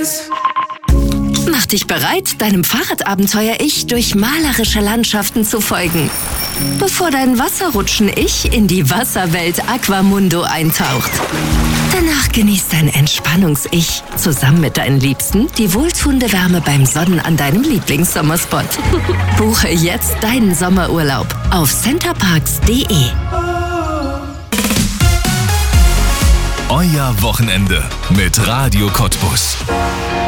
Mach dich bereit, deinem Fahrradabenteuer-Ich durch malerische Landschaften zu folgen, bevor dein Wasserrutschen-Ich in die Wasserwelt Aquamundo eintaucht. Danach genießt dein Entspannungs-Ich zusammen mit deinen Liebsten die wohltuende Wärme beim Sonnen an deinem Lieblingssommerspot. Buche jetzt deinen Sommerurlaub auf centerparks.de. Euer Wochenende mit Radio Cottbus.